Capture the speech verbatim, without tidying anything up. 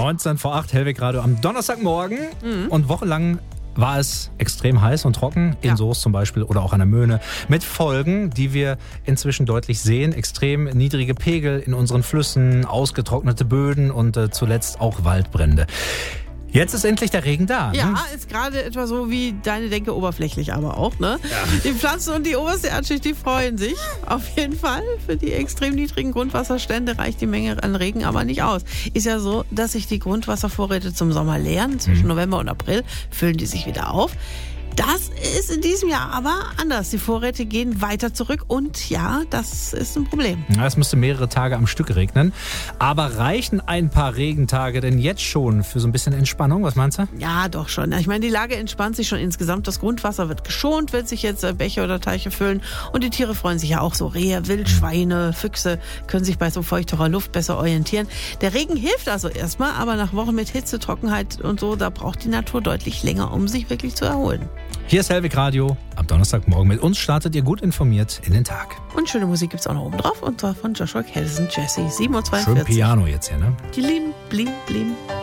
neunzehn vor acht, Hellweg Radio am Donnerstagmorgen. Mhm. Und wochenlang war es extrem heiß und trocken, in ja. Soest zum Beispiel oder auch an der Möhne. Mit Folgen, die wir inzwischen deutlich sehen. Extrem niedrige Pegel in unseren Flüssen, ausgetrocknete Böden und äh, zuletzt auch Waldbrände. Jetzt ist endlich der Regen da. Ja, ne? Ist gerade etwa so wie deine Denke oberflächlich aber auch. Ne? Ja. Die Pflanzen und die oberste Erdschicht, die freuen sich auf jeden Fall. Für die extrem niedrigen Grundwasserstände reicht die Menge an Regen aber nicht aus. Ist ja so, dass sich die Grundwasservorräte zum Sommer leeren. Zwischen mhm. November und April füllen die sich wieder auf. Das ist in diesem Jahr aber anders. Die Vorräte gehen weiter zurück und ja, das ist ein Problem. Ja, es müsste mehrere Tage am Stück regnen. Aber reichen ein paar Regentage denn jetzt schon für so ein bisschen Entspannung? Was meinst du? Ja, doch schon. Ich meine, die Lage entspannt sich schon insgesamt. Das Grundwasser wird geschont, wenn sich jetzt Bäche oder Teiche füllen. Und die Tiere freuen sich ja auch so. Rehe, Wildschweine, Füchse können sich bei so feuchterer Luft besser orientieren. Der Regen hilft also erstmal, aber nach Wochen mit Hitze, Trockenheit und so, da braucht die Natur deutlich länger, um sich wirklich zu erholen. Hier ist Hellweg Radio. Am Donnerstagmorgen mit uns startet ihr gut informiert in den Tag. Und schöne Musik gibt's auch noch oben drauf. Und zwar von Joshua Kelson, Jesse, sieben Uhr zweiundvierzig. Schön Piano jetzt hier, ne? Blim, blim, blim.